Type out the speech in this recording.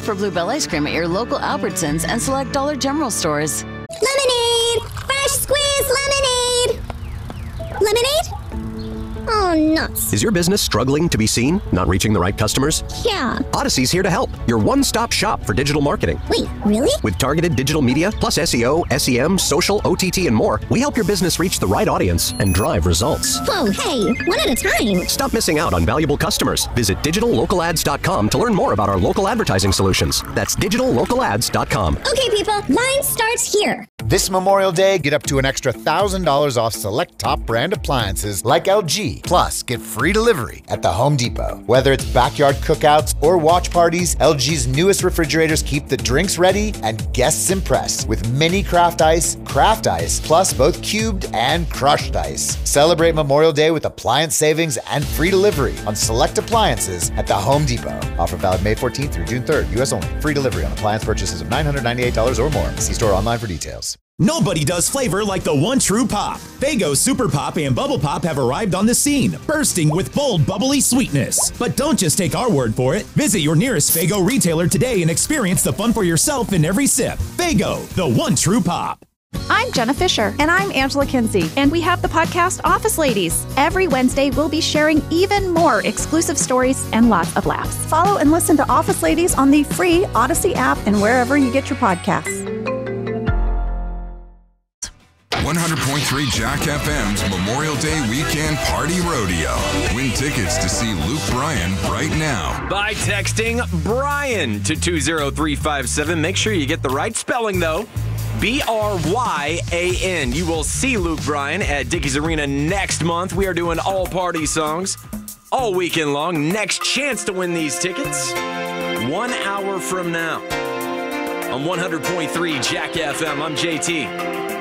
for Bluebell ice cream at your local Albertsons and select Dollar General stores. Lemonade! Fresh squeezed lemonade! Lemonade? Oh, nuts. Is your business struggling to be seen? Not reaching the right customers? Yeah. Odyssey's here to help. Your one-stop shop for digital marketing. Wait, really? With targeted digital media, plus SEO, SEM, social, OTT, and more, we help your business reach the right audience and drive results. Whoa, hey, one at a time. Stop missing out on valuable customers. Visit digitallocalads.com to learn more about our local advertising solutions. That's digitallocalads.com. Okay, people, line starts here. This Memorial Day, get up to an extra $1,000 off select top brand appliances like LG. Plus, get free delivery at the Home Depot. Whether it's backyard cookouts or watch parties, LG's newest refrigerators keep the drinks ready and guests impressed with mini craft ice, plus both cubed and crushed ice. Celebrate Memorial Day with appliance savings and free delivery on select appliances at the Home Depot. Offer valid May 14th through June 3rd, U.S. only. Free delivery on appliance purchases of $998 or more. See store online for details. Nobody does flavor like the one true pop. Faygo Super Pop and Bubble Pop have arrived on the scene, bursting with bold, bubbly sweetness. But don't just take our word for it. Visit your nearest Faygo retailer today and experience the fun for yourself in every sip. Faygo, the one true pop. I'm Jenna Fisher. And I'm Angela Kinsey. And we have the podcast Office Ladies. Every Wednesday, we'll be sharing even more exclusive stories and lots of laughs. Follow and listen to Office Ladies on the free Odyssey app and wherever you get your podcasts. 100.3 Jack FM's Memorial Day Weekend Party Rodeo. Win tickets to see Luke Bryan right now by texting Bryan to 20357. Make sure you get the right spelling, though. Bryan. You will see Luke Bryan at Dickies Arena next month. We are doing all party songs all weekend long. Next chance to win these tickets 1 hour from now on 100.3 Jack FM. I'm JT.